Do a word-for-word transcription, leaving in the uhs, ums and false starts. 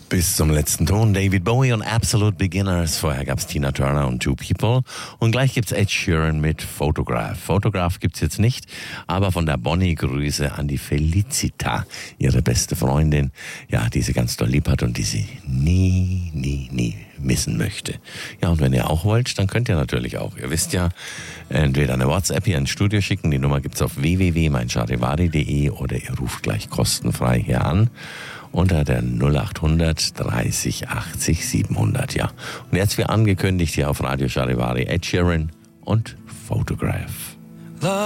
Bis zum letzten Ton David Bowie und Absolute Beginners. Vorher gab's Tina Turner und Two People. Und gleich gibt's Ed Sheeran mit Photograph. Photograph gibt's jetzt nicht, aber von der Bonnie Grüße an die Felicita, ihre beste Freundin, ja, die sie ganz doll lieb hat und die sie nie, nie, nie missen möchte. Ja, und wenn ihr auch wollt, dann könnt ihr natürlich auch. Ihr wisst ja, entweder eine WhatsApp hier ins Studio schicken, die Nummer gibt's auf w w w punkt mein charivari punkt de oder ihr ruft gleich kostenfrei hier an unter der null acht hundert dreißig achtzig siebenhundert, ja. Und jetzt wie angekündigt hier auf Radio Charivari, Ed Sheeran und Photograph.